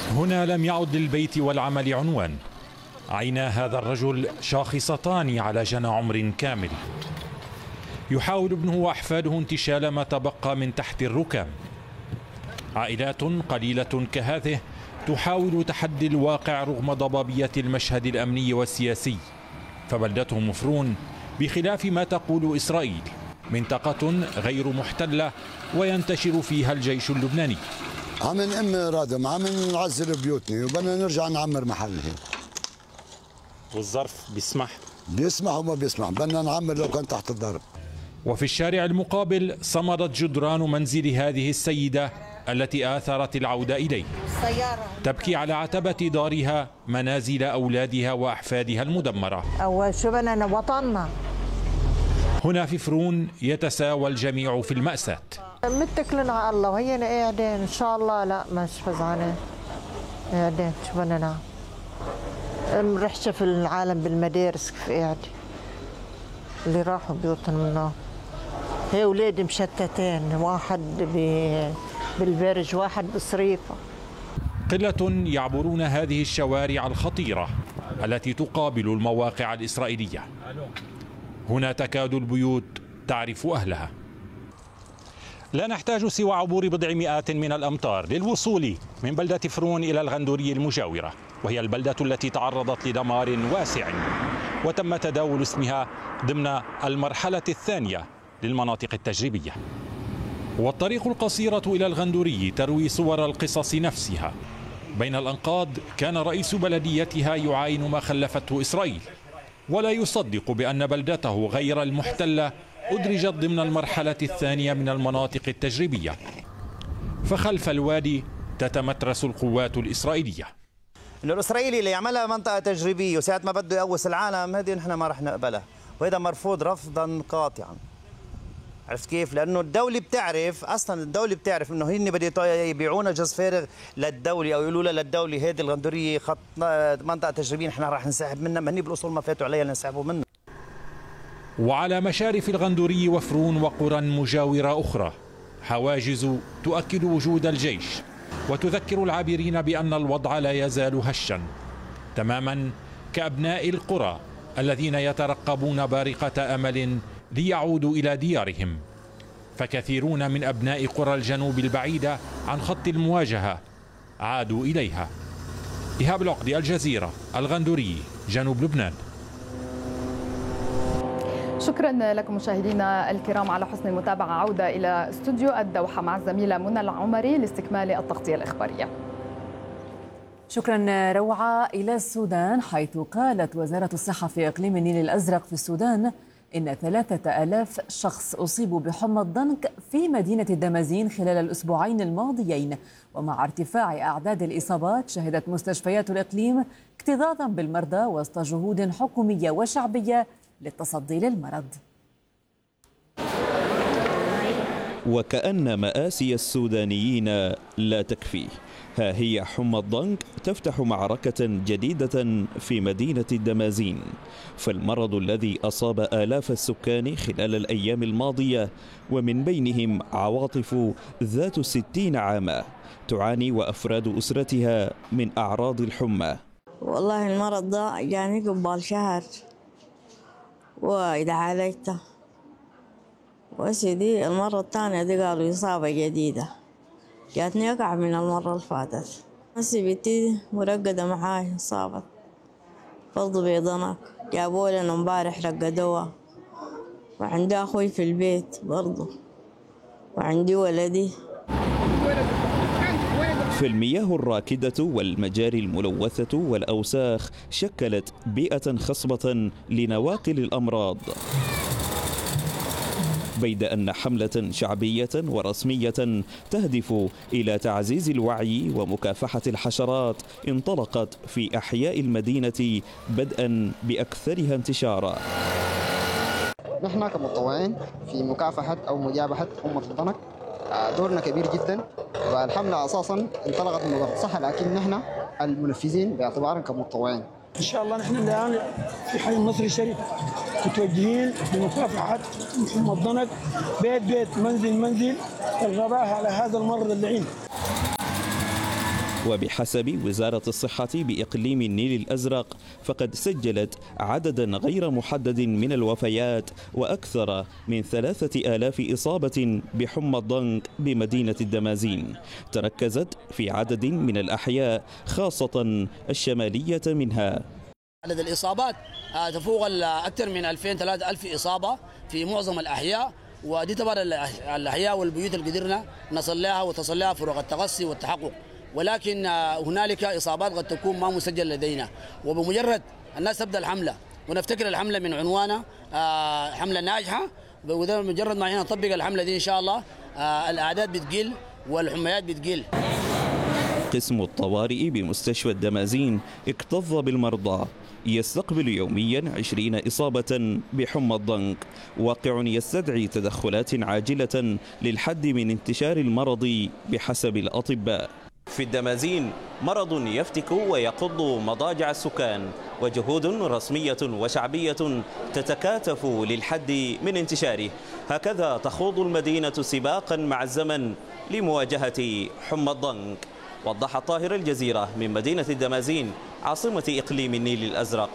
هنا لم يعد للبيت والعمل عنوان. عينا هذا الرجل شاخصتان على جنى عمر كامل. يحاول ابنه وأحفاده انتشال ما تبقى من تحت الركام. عائلات قليلة كهذه تحاول تحدي الواقع رغم ضبابية المشهد الأمني والسياسي. فبلدتهم مفرون بخلاف ما تقول إسرائيل منطقة غير محتلة وينتشر فيها الجيش اللبناني. عم نأمن رادم، عم نعزل بيوتنا وبدنا نرجع نعمر محلنا. والظرف بيسمح وما بيسمح، بدنا نعمر لو كان تحت الضرب. وفي الشارع المقابل صمدت جدران منزل هذه السيدة التي آثرت العودة إليه، تبكي على عتبة دارها منازل أولادها وأحفادها المدمرة. أول شو بدنا وطننا. هنا في فرون يتساوى الجميع في المأساة. متكلين على الله وهينا قاعدين إن شاء الله. لا مش فزعانين، قاعدين شو بدنا نعمل. مرحشة في العالم بالمدارس كيف قاعدة اللي راحوا بيوتهم منهم. هي أولادي مشتتين، واحد بالبرج واحد بصريفة. قلة يعبرون هذه الشوارع الخطيرة التي تقابل المواقع الإسرائيلية. هنا تكاد البيوت تعرف أهلها. لا نحتاج سوى عبور بضع مئات من الأمتار للوصول من بلدة فرون إلى الغندورية المجاورة، وهي البلدة التي تعرضت لدمار واسع وتم تداول اسمها ضمن المرحلة الثانية للمناطق التجريبية. والطريق القصيرة إلى الغندوري تروي صور القصص نفسها. بين الأنقاض كان رئيس بلديتها يعاين ما خلفته إسرائيل، ولا يصدق بأن بلدته غير المحتلة أدرجت ضمن المرحلة الثانية من المناطق التجريبية. فخلف الوادي تتمترس القوات الإسرائيلية. إنه الإسرائيلي اللي يعملها منطقة تجريبية وساعة ما بده يقوس العالم، هذه نحن ما رح نقبلها، وهذا مرفوض رفضا قاطعا. عرفت كيف؟ لأنه الدولة بتعرف، أصلا الدولة بتعرف إنه هن بده يبيعونا جز فارغ للدولة أو يقولوا لها للدولة هذه الغندورية خط منطقة تجريبية نحن رح نسحب منها، ما هن بالأصول ما فاتوا عليها لنسحبوا منها. وعلى مشارف الغندوري وفرون وقرى مجاورة أخرى حواجز تؤكد وجود الجيش وتذكر العابرين بأن الوضع لا يزال هشا، تماما كأبناء القرى الذين يترقبون بارقة أمل ليعودوا إلى ديارهم. فكثيرون من أبناء قرى الجنوب البعيدة عن خط المواجهة عادوا إليها. إيهاب العقدي، الجزيرة، الغندوري، جنوب لبنان. شكرا لكم مشاهدينا الكرام على حسن المتابعة. عودة إلى استوديو الدوحة مع الزميلة منى العمري لاستكمال التغطية الإخبارية. شكرا روعة. إلى السودان، حيث قالت وزارة الصحة في إقليم النيل الأزرق في السودان إن 3000 شخص أصيبوا بحمى الضنك في مدينة الدمازين خلال الأسبوعين الماضيين. ومع ارتفاع أعداد الإصابات، شهدت مستشفيات الإقليم اكتظاظا بالمرضى وسط جهود حكومية وشعبية للتصدي للمرض. وكأن مآسي السودانيين لا تكفي، ها هي حمى الضنك تفتح معركة جديدة في مدينة الدمازين. فالمرض الذي أصاب آلاف السكان خلال الأيام الماضية، ومن بينهم عواطف ذات 60 عاما تعاني وأفراد أسرتها من أعراض الحمى. والله المرض ده جاني قبل شهر، وإذا عالجته وسيدي المرة الثانية دي قالوا إصابة جديدة جاتني أقع من المرة اللي فاتت. هسي بنتي مرقدة معاي صابت برضو بيضنك، جابوا لنا امبارح رقدوها، وعندي أخوي في البيت برضو، وعندي ولدي. في المياه الراكدة والمجاري الملوثة والأوساخ شكلت بيئة خصبة لنواقل الأمراض، بيد أن حملة شعبية ورسمية تهدف إلى تعزيز الوعي ومكافحة الحشرات انطلقت في أحياء المدينة بدءا بأكثرها انتشارا. نحن كمتطوعين في مكافحة أو مجابحة حمى الضنك دورنا كبير جدا، والحملة أساسا انطلقت من وزارة الصحة، لكن نحن المنفذين باعتبارنا كمتطوعين. إن شاء الله نحن الآن في حي النصر الشريف متوجهين لمكافحة حمى الضنك بيت بيت منزل منزل، الغباء على هذا المرض اللعين. وبحسب وزارة الصحة بإقليم النيل الأزرق فقد سجلت عددا غير محدد من الوفيات وأكثر من 3000 إصابة بحمى الضنك بمدينة الدمازين، تركزت في عدد من الأحياء خاصة الشمالية منها. عدد الإصابات تفوق أكثر من 2000-3000 إصابة في معظم الأحياء، ودي تبع الأحياء والبيوت اللي قدرنا نصل لها وتصل لها فروق التقصي والتحقق، ولكن هنالك إصابات قد تكون ما مسجل لدينا. وبمجرد الناس تبدأ الحملة ونفتكر الحملة من عنوانها حملة ناجحة، بمجرد ما احنا نطبق الحملة دي إن شاء الله الأعداد بتقل والحميات بتقل. قسم الطوارئ بمستشفى الدمازين اكتظ بالمرضى، يستقبل يوميا 20 إصابة بحمى الضنك، واقع يستدعي تدخلات عاجلة للحد من انتشار المرض بحسب الأطباء. في الدمازين مرض يفتك ويقض مضاجع السكان، وجهود رسمية وشعبية تتكاتف للحد من انتشاره. هكذا تخوض المدينة سباقا مع الزمن لمواجهة حمى الضنك. وضح طاهر الجزيرة من مدينة الدمازين عاصمة إقليم النيل الأزرق.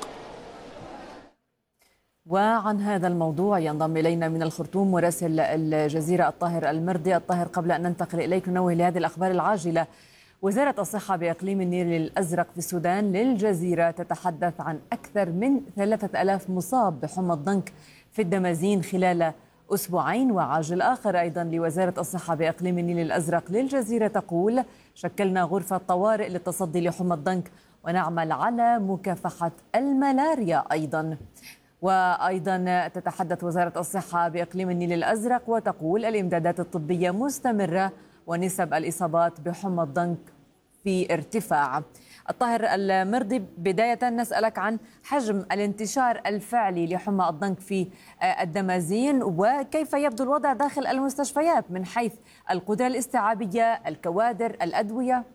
وعن هذا الموضوع ينضم إلينا من الخرطوم مراسل الجزيرة الطاهر المردي. الطاهر، قبل أن ننتقل إليك ننوه لهذه الأخبار العاجلة. وزارة الصحة بإقليم النيل الأزرق في السودان للجزيرة تتحدث عن أكثر من 3000 مصاب بحمى الضنك في الدمازين خلال أسبوعين. وعاجل آخر أيضا لوزارة الصحة بإقليم النيل الأزرق للجزيرة تقول: شكلنا غرفة طوارئ للتصدي لحمى الضنك ونعمل على مكافحة الملاريا أيضا. وأيضا تتحدث وزارة الصحة بإقليم النيل الأزرق وتقول: الإمدادات الطبية مستمرة ونسب الإصابات بحمى الضنك في ارتفاع. الطاهر المردي، بداية نسألك عن حجم الانتشار الفعلي لحمى الضنك في الدمازين، وكيف يبدو الوضع داخل المستشفيات من حيث القدرة الاستيعابية، الكوادر، الأدوية؟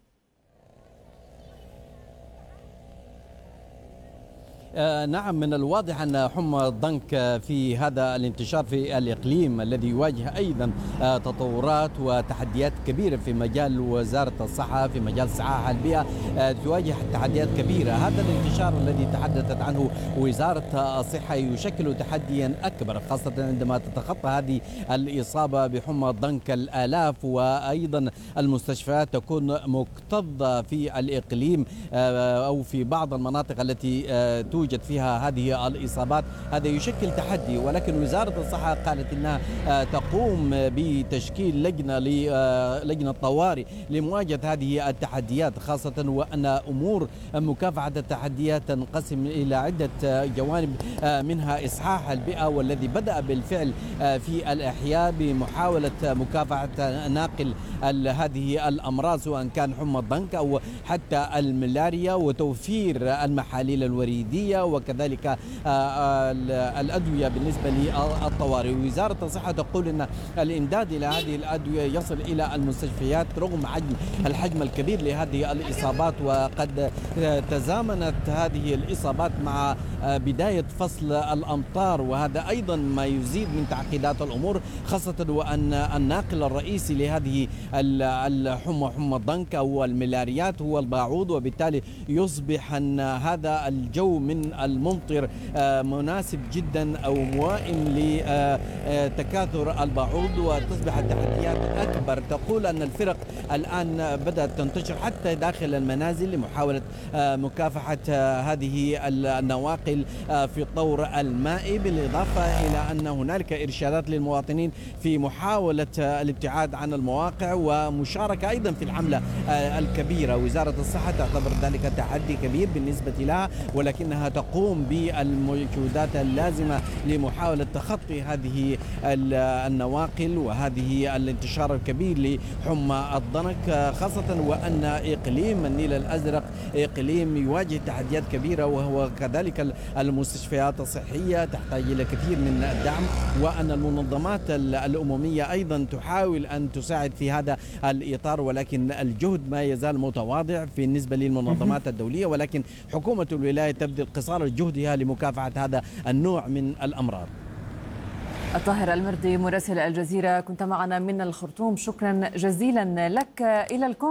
نعم، من الواضح أن حمى الضنك في هذا الانتشار في الإقليم الذي يواجه أيضا تطورات وتحديات كبيرة في مجال وزارة الصحة، في مجال صحة البيئة تواجه تحديات كبيرة. هذا الانتشار الذي تحدثت عنه وزارة الصحة يشكل تحديا أكبر، خاصة عندما تتخطى هذه الإصابة بحمى الضنك الآلاف، وأيضا المستشفيات تكون مكتظة في الإقليم أو في بعض المناطق التي توجد فيها هذه الإصابات. هذا يشكل تحدي، ولكن وزارة الصحة قالت أنها تقوم بتشكيل لجنة طوارئ لمواجهة هذه التحديات، خاصة وأن أمور مكافحة التحديات تنقسم إلى عدة جوانب، منها إصحاح البيئة والذي بدأ بالفعل في الأحياء بمحاولة مكافحة ناقل هذه الأمراض سواء كان حمى الضنك أو حتى الملاريا، وتوفير المحاليل الوريدية وكذلك الأدوية بالنسبة للطوارئ. وزارة الصحة تقول أن الإمداد إلى هذه الأدوية يصل إلى المستشفيات رغم الحجم الكبير لهذه الإصابات، وقد تزامنت هذه الإصابات مع بداية فصل الأمطار، وهذا أيضا ما يزيد من تعقيدات الأمور، خاصة وأن الناقل الرئيسي لهذه حمى الضنك أو الملاريات هو الباعوض، وبالتالي يصبح أن هذا الجو من الممطر مناسب جدا أو موائم لتكاثر الباعوض، وتصبح التحديات أكبر. تقول أن الفرق الآن بدأت تنتشر حتى داخل المنازل لمحاولة مكافحة هذه النواقل في الطور المائي، بالإضافة إلى أن هنالك إرشادات للمواطنين في محاولة الابتعاد عن المواقع ومشاركة أيضا في الحملة الكبيرة. وزارة الصحة تعتبر ذلك تحدي كبير بالنسبة لها، ولكنها تقوم بالمجهودات اللازمة لمحاولة تخطي هذه النواقل وهذه الانتشار الكبير لحمى الضنك، خاصة وأن إقليم النيل الأزرق إقليم يواجه تحديات كبيرة، وهو كذلك المستشفيات الصحية تحتاج إلى كثير من الدعم، وأن المنظمات الأممية أيضا تحاول أن تساعد في هذا الإطار، ولكن الجهد ما يزال متواضع بالنسبة للمنظمات الدولية، ولكن حكومة الولاية تبذل قصارى جهدها لمكافحة هذا النوع من الأمراض. الطاهر المردي مراسل الجزيرة كنت معنا من الخرطوم، شكرا جزيلا لك. إلى الكونغو.